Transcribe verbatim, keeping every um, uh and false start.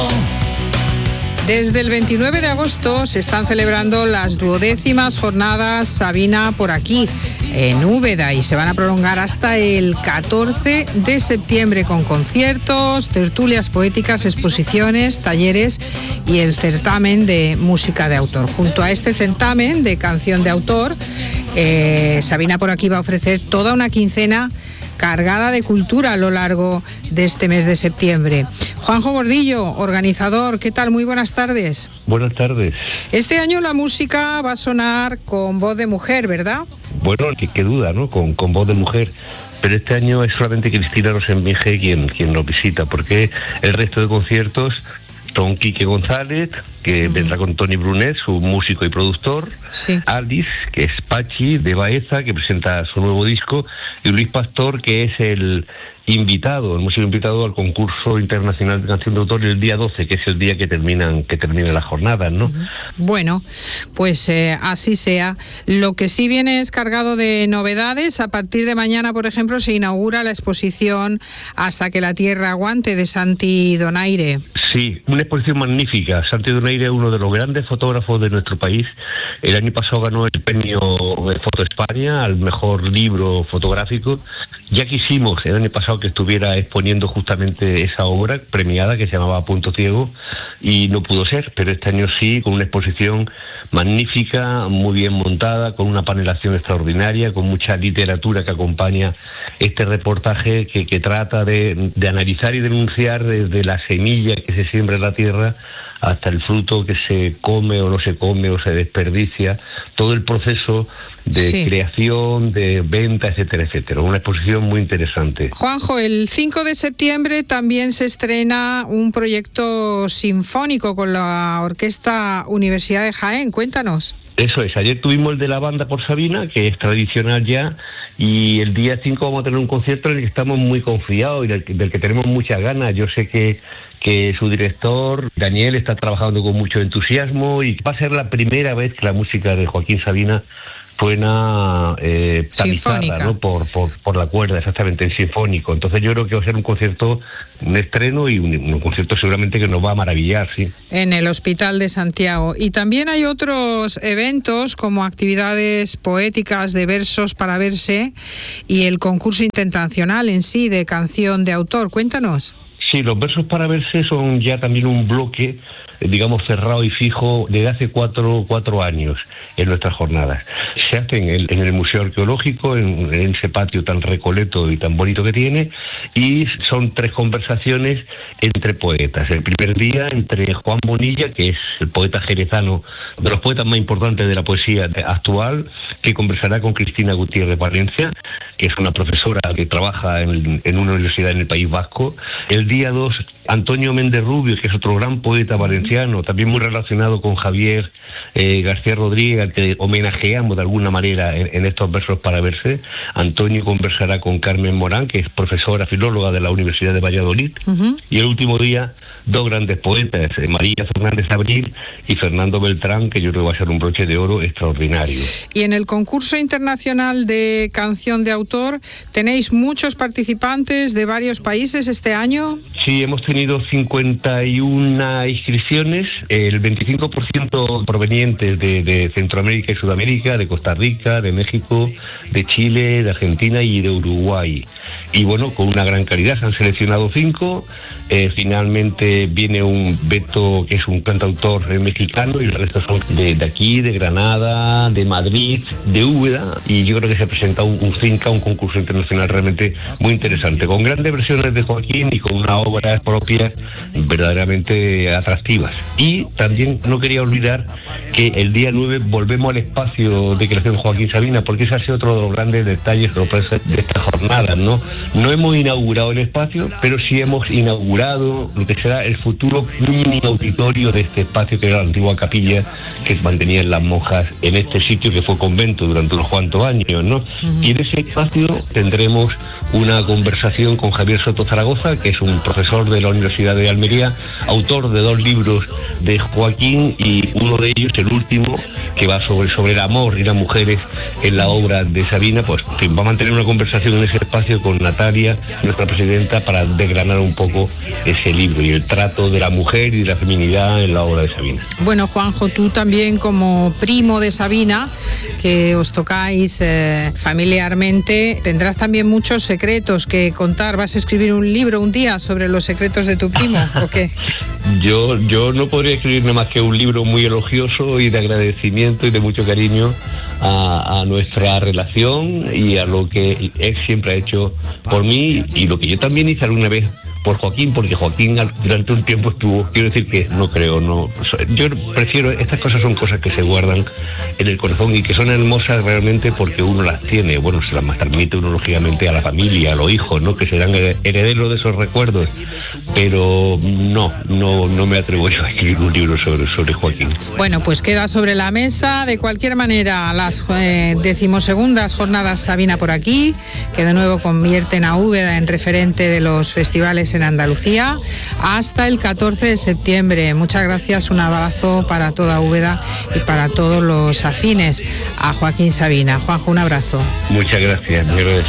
Desde el veintinueve de agosto se están celebrando las duodécimas jornadas Sabina por aquí, en Úbeda, y se van a prolongar hasta el catorce de septiembre con conciertos, tertulias poéticas, exposiciones, talleres y el certamen de música de autor. Junto a este certamen de canción de autor, eh, Sabina por aquí va a ofrecer toda una quincena cargada de cultura a lo largo de este mes de septiembre. Juanjo Gordillo, organizador, ¿qué tal? Muy buenas tardes. Buenas tardes. Este año la música va a sonar con voz de mujer, ¿verdad? Bueno, qué, qué duda, ¿no? Con, con voz de mujer. Pero este año es solamente Cristina Rosenvinge quien, quien nos visita, porque el resto de conciertos son Quique González, que uh-huh. vendrá con Tony Brunet, su músico y productor, sí. Alice, que es Pachi, de Baeza, que presenta su nuevo disco, y Luis Pastor, que es el invitado, el músico invitado al concurso internacional de canción de autor el día doce, que es el día que terminan que terminan las jornadas, ¿no? Uh-huh. Bueno, pues eh, así sea. Lo que sí viene es cargado de novedades. A partir de mañana, por ejemplo, se inaugura la exposición Hasta que la tierra aguante, de Santi Donaire. Sí, una exposición magnífica. Santi Donaire es uno de los grandes fotógrafos de nuestro país. El año pasado ganó el premio de Foto España al mejor libro fotográfico. Ya quisimos el año pasado que estuviera exponiendo justamente esa obra premiada que se llamaba Punto Ciego, y no pudo ser, pero este año sí, con una exposición magnífica, muy bien montada, con una panelación extraordinaria, con mucha literatura que acompaña este reportaje que, que trata de, de analizar y denunciar desde la semilla que se siembra en la tierra hasta el fruto que se come o no se come o se desperdicia, todo el proceso de sí. creación, de venta, etcétera, etcétera. Una exposición muy interesante. Juanjo, el cinco de septiembre también se estrena un proyecto sinfónico con la Orquesta Universidad de Jaén. Cuéntanos. Eso es, ayer tuvimos el de la banda por Sabina, que es tradicional ya, y el día cinco vamos a tener un concierto en el que estamos muy confiados y del, del que tenemos muchas ganas. Yo sé que que su director, Daniel, está trabajando con mucho entusiasmo y va a ser la primera vez que la música de Joaquín Sabina suena eh, tamizada, ¿no? Por, por, por la cuerda, exactamente, en sinfónico. Entonces yo creo que va a ser un concierto, un estreno y un, un concierto seguramente que nos va a maravillar, sí. En el Hospital de Santiago. Y también hay otros eventos como actividades poéticas de versos para verse y el concurso internacional en sí de canción de autor. Cuéntanos. Sí, los versos para verse son ya también un bloque, digamos, cerrado y fijo desde hace cuatro, cuatro años en nuestras jornadas. Se hace en el, en el Museo Arqueológico, en, en ese patio tan recoleto y tan bonito que tiene, y son tres conversaciones entre poetas. El primer día entre Juan Bonilla, que es el poeta jerezano, de los poetas más importantes de la poesía actual, que conversará con Cristina Gutiérrez Valencia, que es una profesora que trabaja en, en una universidad en el País Vasco. El día dos, Antonio Méndez Rubio, que es otro gran poeta valenciano, también muy relacionado con Javier eh, García Rodríguez, al que homenajeamos de alguna manera en, en estos versos para verse. Antonio conversará con Carmen Morán, que es profesora filóloga de la Universidad de Valladolid. Uh-huh. Y el último día, dos grandes poetas, eh, María Fernández Abril y Fernando Beltrán, que yo creo que va a ser un broche de oro extraordinario. Y en el concurso internacional de canción de autor, ¿tenéis muchos participantes de varios países este año? Sí, hemos tenido cincuenta y una inscripciones, el veinticinco por ciento provenientes de, de Centroamérica y Sudamérica, de Costa Rica, de México, de Chile, de Argentina y de Uruguay. Y bueno, con una gran calidad, se han seleccionado cinco. Eh, finalmente viene un Beto, que es un cantautor eh, mexicano, y el resto son de, de aquí, de Granada, de Madrid, de Úbeda, y yo creo que se ha presentado un, un Finca, un concurso internacional realmente muy interesante, con grandes versiones de Joaquín y con una obra propia verdaderamente atractivas. Y también no quería olvidar que el día nueve volvemos al espacio de creación Joaquín Sabina, porque ese ha sido otro de los grandes detalles de esta jornada, ¿no? No hemos inaugurado el espacio, pero sí hemos inaugurado lo que será el futuro mini auditorio de este espacio, que era la antigua capilla que mantenían las monjas en este sitio que fue convento durante unos cuantos años, ¿no? Uh-huh. Y en ese espacio tendremos una conversación con Javier Soto Zaragoza, que es un profesor de la Universidad de Almería, autor de dos libros de Joaquín, y uno de ellos, el último, que va sobre, sobre el amor y las mujeres en la obra de Sabina. Pues en fin, va a mantener una conversación en ese espacio con Natalia, nuestra presidenta, para desgranar un poco ese libro y el trato de la mujer y de la feminidad en la obra de Sabina. Bueno, Juanjo, tú también como primo de Sabina, que os tocáis eh, familiarmente, tendrás también muchos secretos que contar. ¿Vas a escribir un libro un día sobre los secretos de tu primo o qué? Yo, yo no podría escribir nada más que un libro muy elogioso y de agradecimiento y de mucho cariño a, a nuestra relación y a lo que él siempre ha hecho por mí y lo que yo también hice alguna vez por Joaquín, porque Joaquín durante un tiempo estuvo, quiero decir que no creo, no, yo prefiero, estas cosas son cosas que se guardan en el corazón y que son hermosas realmente porque uno las tiene, bueno, se las transmite uno lógicamente a la familia, a los hijos, ¿no?, que serán herederos de esos recuerdos, pero no, no, no me atrevo yo a escribir un libro sobre, sobre Joaquín. Bueno, pues queda sobre la mesa, de cualquier manera, las eh, decimosegundas jornadas Sabina por aquí, que de nuevo convierten a Úbeda en referente de los festivales en Andalucía hasta el catorce de septiembre. Muchas gracias, un abrazo para toda Úbeda y para todos los afines a Joaquín Sabina. Juanjo, un abrazo. Muchas gracias, muy agradecido.